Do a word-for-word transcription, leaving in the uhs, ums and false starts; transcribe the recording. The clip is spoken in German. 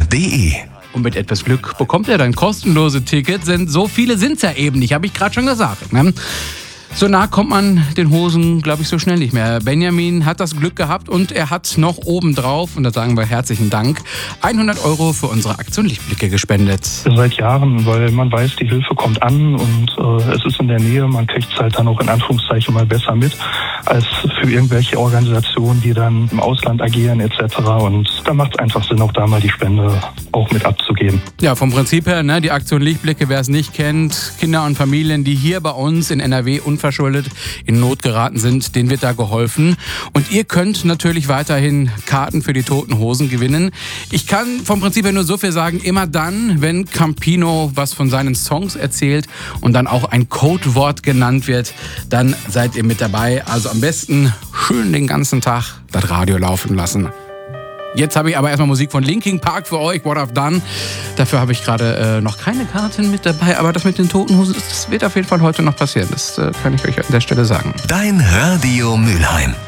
punkt de. Und mit etwas Glück bekommt er dann kostenlose Tickets, denn so viele sind es ja eben nicht, habe ich gerade schon gesagt. Ne? So nah kommt man den Hosen, glaube ich, so schnell nicht mehr. Benjamin hat das Glück gehabt und er hat noch obendrauf, und da sagen wir herzlichen Dank, hundert Euro für unsere Aktion Lichtblicke gespendet. Seit Jahren, weil man weiß, die Hilfe kommt an und äh, es ist in der Nähe, man kriegt es halt dann auch in Anführungszeichen mal besser mit, als für irgendwelche Organisationen, die dann im Ausland agieren et cetera. Und da macht es einfach Sinn, auch da mal die Spende auch mit abzugeben. Ja, vom Prinzip her, ne, die Aktion Lichtblicke, wer es nicht kennt, Kinder und Familien, die hier bei uns in N R W unverschuldet in Not geraten sind, denen wird da geholfen. Und ihr könnt natürlich weiterhin Karten für die Toten Hosen gewinnen. Ich kann vom Prinzip her nur so viel sagen, immer dann, wenn Campino was von seinen Songs erzählt und dann auch ein Codewort genannt wird, dann seid ihr mit dabei. Also am besten schön den ganzen Tag das Radio laufen lassen. Jetzt habe ich aber erstmal Musik von Linkin Park für euch, What I've Done. Dafür habe ich gerade äh, noch keine Karten mit dabei, aber das mit den Toten Hosen, das wird auf jeden Fall heute noch passieren. Das äh, kann ich euch an der Stelle sagen. Dein Radio Mülheim.